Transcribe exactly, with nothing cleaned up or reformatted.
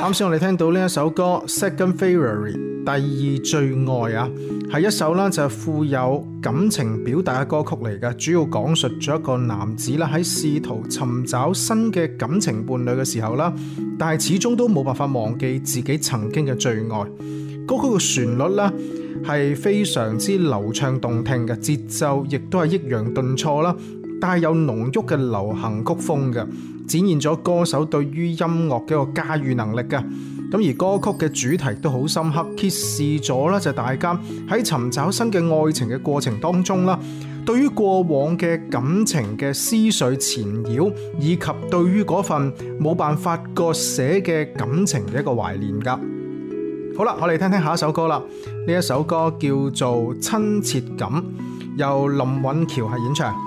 啱先我哋聽到呢一首歌 Second February 第二最愛啊，係一首啦就係富有感情表達嘅歌曲嚟嘅，主要講述咗一個男子啦喺試圖尋找新嘅感情伴侶嘅時候啦，但係始終都冇辦法忘記自己曾經嘅最愛。歌曲嘅旋律啦係非常之流暢動聽嘅，節奏亦都係抑揚頓挫啦，帶有濃郁嘅流行曲風嘅，展現咗歌手對於音樂嘅一個駕馭能力嘅。咁而歌曲嘅主題都好深刻，揭示咗啦就大家喺尋找新嘅愛情嘅過程當中啦，對於過往嘅感情嘅思緒纏繞，以及對於嗰份冇辦法割捨嘅感情嘅一個懷念噶。好啦，我哋聽聽下一首歌啦。呢一首歌叫做《親切感》，由林允喬係演唱。